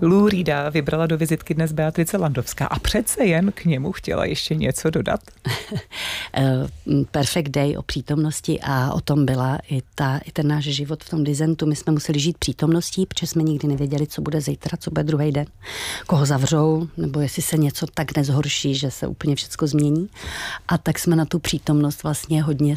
Lou Reeda vybrala do vizitky dnes Beatrice Landovská a přece jen k němu chtěla ještě něco dodat. Perfect Day o přítomnosti a o tom byla i ten náš život v tom dizentu. My jsme museli žít přítomností, protože jsme nikdy nevěděli, co bude zítra, co bude druhý den, koho zavřou, nebo jestli se něco tak nezhorší, že se úplně všecko změní. A tak jsme na tu přítomnost vlastně hodně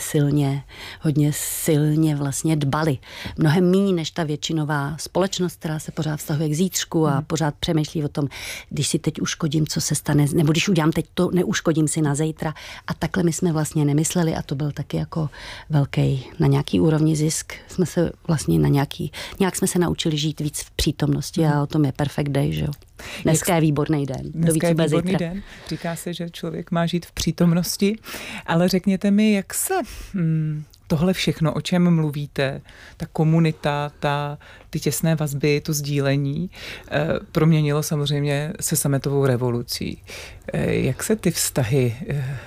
silně vlastně dbali. Mnohem méně než ta většinová společnost, která se pořád vztahuje k zítřku a pořád přemýšlí o tom, když si teď uškodím, co se stane, nebo když udělám teď to, neuškodím si na zítra. A takhle my jsme vlastně nemysleli a to byl taky jako velký na nějaký úrovni zisk. Jsme se vlastně nějak jsme se naučili žít víc v přítomnosti a o tom je Perfect Day, že jo. Dneska je výborný den. Dneska je výborný den. Říká se, že člověk má žít v přítomnosti, ale řekněte mi, jak se tohle všechno, o čem mluvíte, ta komunita, ty těsné vazby, to sdílení, proměnilo samozřejmě se sametovou revolucí. Jak se ty vztahy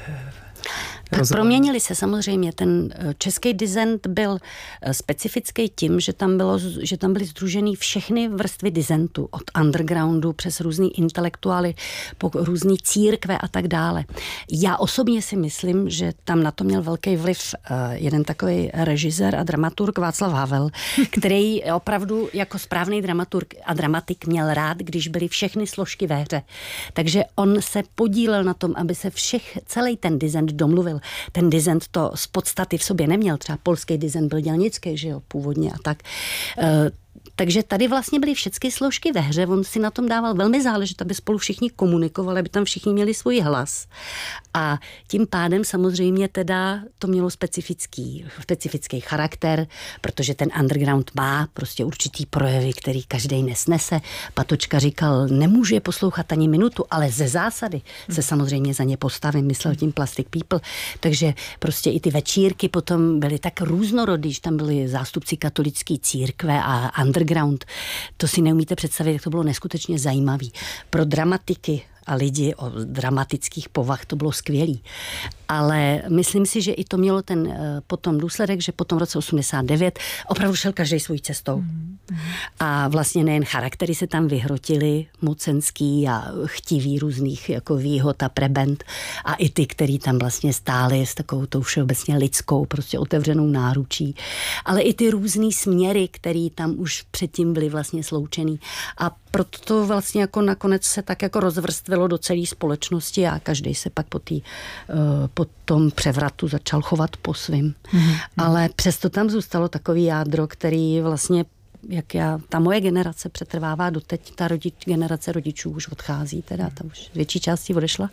tak proměnili se samozřejmě. Ten český dizent byl specifický tím, že tam byly sdružený všechny vrstvy dizentu, od undergroundu přes různý intelektuály, po různý církve a tak dále. Já osobně si myslím, že tam na to měl velký vliv jeden takový režisér a dramaturg Václav Havel, který opravdu jako správný dramaturg a dramatik měl rád, když byly všechny složky ve hře. Takže on se podílel na tom, aby se celý ten dizent domluvil. Ten dizent to z podstaty v sobě neměl. Třeba polský dizent byl dělnický, že jo, původně a tak. Takže tady vlastně byly všechny složky ve hře. On si na tom dával velmi záležet, aby spolu všichni komunikovali, aby tam všichni měli svůj hlas. A tím pádem samozřejmě teda to mělo specifický charakter, protože ten underground má prostě určitý projevy, který každej nesnese. Patočka říkal, nemůže je poslouchat ani minutu, ale ze zásady se samozřejmě za ně postavím, myslel tím Plastic People. Takže prostě i ty večírky potom byly tak různorodý, že tam byli zástupci katolické církve a underground. To si neumíte představit, jak to bylo neskutečně zajímavý. Pro dramatiky a lidi o dramatických povah to bylo skvělý. Ale myslím si, že i to mělo ten potom důsledek, že potom v roce 89 opravdu šel každý svou cestou. A vlastně nejen charaktery se tam vyhrotili, mocenský a chtiví různých jako výhod a prebend a i ty, který tam vlastně stáli s takovou tou všeobecně lidskou, prostě otevřenou náručí. Ale i ty různý směry, který tam už předtím byly vlastně sloučený. A proto to vlastně jako nakonec se tak jako rozvrstvilo do celé společnosti a každý se pak po tom převratu začal chovat po svým. Ale přesto tam zůstalo takový jádro, který vlastně ta moje generace přetrvává doteď, ta generace rodičů už odchází, teda ta už větší části odešla.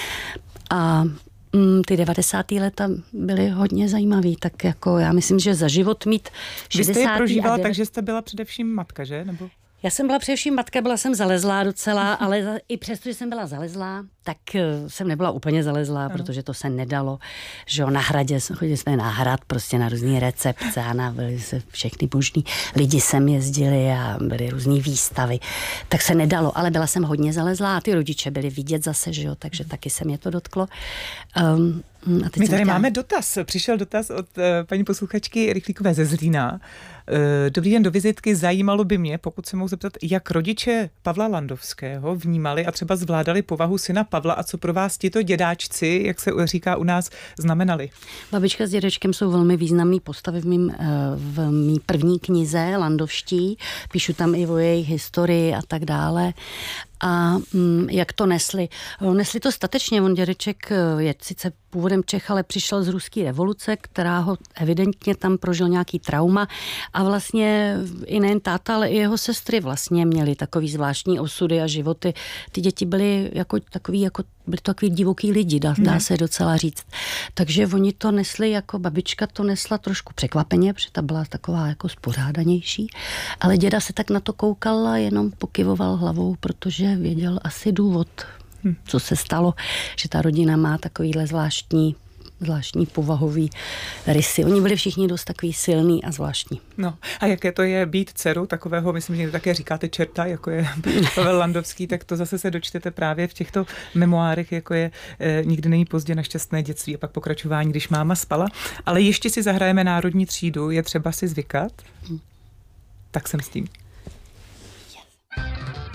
A ty 90. leta byly hodně zajímavý, tak jako já myslím, že za život mít 60. Vy jste je prožívala, takže jste byla především matka, že? Nebo? Já jsem byla především matka, byla jsem zalezlá docela, ale i přesto, že jsem byla zalezlá, tak jsem nebyla úplně zalezlá, protože to se nedalo, že na hradě, chodili jsme na hrad, prostě na různý recepce a byly se všechny možný lidi sem jezdili a byly různý výstavy, tak se nedalo, ale byla jsem hodně zalezlá a ty rodiče byli vidět zase, že jo, takže taky se mě to dotklo. My tady máme dotaz. Přišel dotaz od paní posluchačky Rychlíkové ze Zlína. Dobrý den, do vizitky. Zajímalo by mě, pokud se mohu zeptat, jak rodiče Pavla Landovského vnímali a třeba zvládali povahu syna Pavla a co pro vás tito dědáčci, jak se říká u nás, znamenali? Babička s dědečkem jsou velmi významné postavy v mý první knize Landovští. Píšu tam i o jejich historii a tak dále. A jak to nesli? Nesli to statečně. On dědeček je sice původem Čech, ale přišel z ruské revoluce, která ho evidentně tam prožil nějaký trauma a vlastně i nejen táta, ale i jeho sestry vlastně měli takový zvláštní osudy a životy. Ty děti byly byli to takový divoký lidi, dá se docela říct. Takže oni to nesli jako babička to nesla trošku překvapeně, protože ta byla taková jako spořádanější, ale děda se tak na to koukal a jenom pokyvoval hlavou, protože věděl asi důvod, co se stalo, že ta rodina má takovýhle zvláštní povahový rysy. Oni byli všichni dost takový silný a zvláštní. No a jaké to je být dcerou takového, myslím, že také říkáte čerta, jako je Pavel Landovský, tak to zase se dočtete právě v těchto memoárech, jako je Nikdy není pozdě na šťastné dětství a pak pokračování, Když máma spala. Ale ještě si zahrajeme Národní třídu, je třeba si zvykat. Tak jsem s tím.